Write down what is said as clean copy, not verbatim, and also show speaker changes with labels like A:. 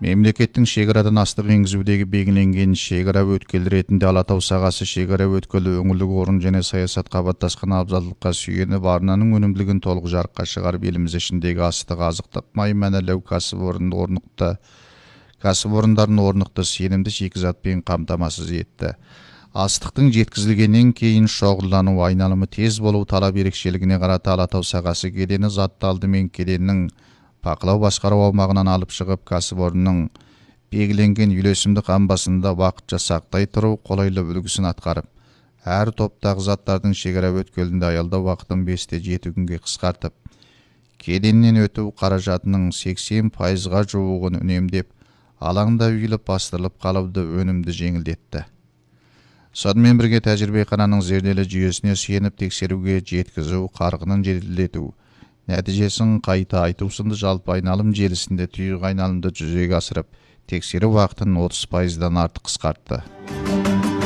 A: Мемлекеттің шекарадан астық енгізудегі белгіленген шекара өткелі ретінде Алатау сағасы шекара өткелі өңірлік орын және саясат қабаттасқан абзалдыққа сүйеніп арнаның өнімділігін толық жарыққа шығарып еліміз ішіндегі астық азықтық май мәнерлеу кәсіпорындарын орнықты сенімді шикізатпен қамтамасыз етті. Астықтың жеткізілгеннен кейін шоғырлану айналымы тез болу талап ерекшелігіне қарата Алатау сағасы кедені затты алдымен кеденнің бақылау басқару аумағынан алып шығып кәсіпорынның белгіленген үйлесімді қамбасында уақытша сақтай тұру қолайлы үлгісін атқарып, әр топтағы заттардың шекара өткелінде аялдау уақытын 5-те 7 күнге қысқартып, кеденнен өту қаражатының 80%-ға жуығын үнемдеп, алаңда үйіліп бастырылып қалуды өнімді жеңілдетті. Сонымен бірге тәжірибехананың зерделі жүйесіне сүйеніп тексеруге жеткізу қарқынын жеделдету, нәтижесін қайта айту сынды жалпы айналым желісінде тұйық айналымды жүзеге асырып, тексеру уақытын 30%-дан артық қысқартты.